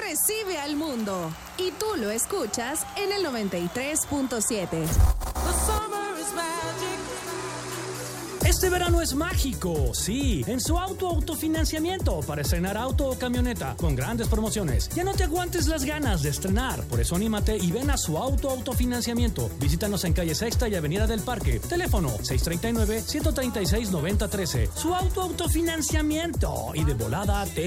recibe al mundo. Y tú lo escuchas en el 93.7. Este verano es mágico, sí, en su autofinanciamiento para estrenar auto o camioneta con grandes promociones. Ya no te aguantes las ganas de estrenar, por eso anímate y ven a su autofinanciamiento. Visítanos en calle Sexta y Avenida del Parque. Teléfono 639-136-9013. Su autofinanciamiento y de volada te